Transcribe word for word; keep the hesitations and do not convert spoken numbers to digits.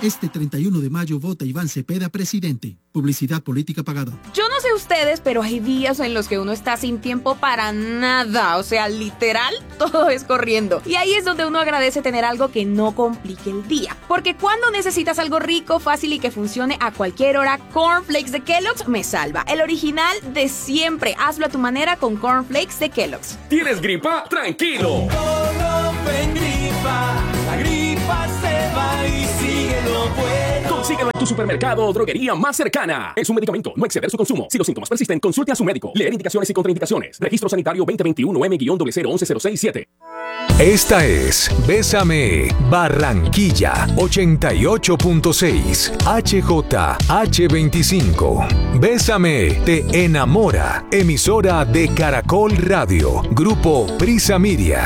Este treinta y uno de mayo vota Iván Cepeda presidente. Publicidad política pagada. Yo no sé ustedes, pero hay días en los que uno está sin tiempo para nada. O sea, literal, todo es corriendo. Y ahí es donde uno agradece tener algo que no complique el día. Porque cuando necesitas algo rico, fácil y que funcione a cualquier hora, Cornflakes de Kellogg's me salva. El original de siempre. Hazlo a tu manera con Cornflakes de Kellogg's. ¿Tienes gripa? ¡Tranquilo! En gripa, la gripa se va y síguelo bueno. Consíguelo en tu supermercado o droguería más cercana. Es un medicamento, no exceder su consumo. Si los síntomas persisten, consulte a su médico. Leer indicaciones y contraindicaciones. Registro sanitario veinte veintiuno M cero cero once cero seis siete. Esta es Bésame Barranquilla ochenta y ocho punto seis H J H veinticinco. Bésame te enamora. Emisora de Caracol Radio. Grupo Prisa Media.